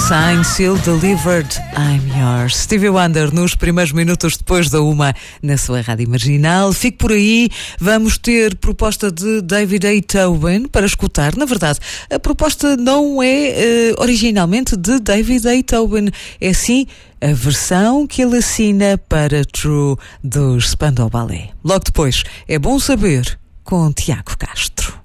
Signed, Sealed, Delivered, I'm Yours. Stevie Wonder nos primeiros minutos depois da 1 na sua Rádio Marginal. Fique por aí, vamos ter proposta de David A. Tobin para escutar. Na verdade, a proposta não é originalmente de David A. Tobin, é sim a versão que ele assina para True dos Spandau Ballet. Logo depois, é bom saber com Tiago Castro.